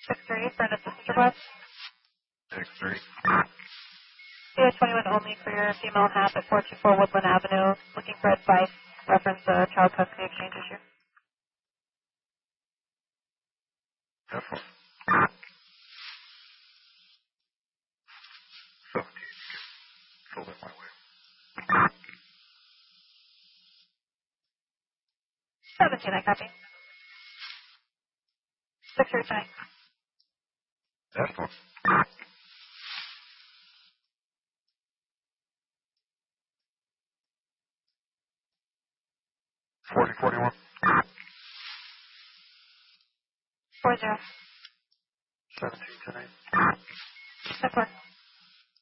6-3 for an assistance request. 6-3. CO21 only for your female HAP at 424 Woodland Avenue. Looking for advice, reference a child custody exchange issue. Definitely. 17, fill that my way. 17, I copy. 6-3 tonight. Definitely. 4041. 40. 17 tonight. That works.